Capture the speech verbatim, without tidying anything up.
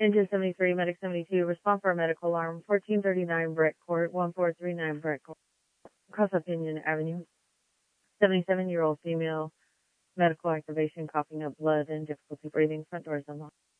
Engine seventy-three, Medic seventy-two, respond for a medical alarm, fourteen thirty-nine Brett Court, one four three nine Brett Court, across Opinion Avenue. seventy-seven-year-old female, medical activation, coughing up blood and difficulty breathing, front doors unlocked.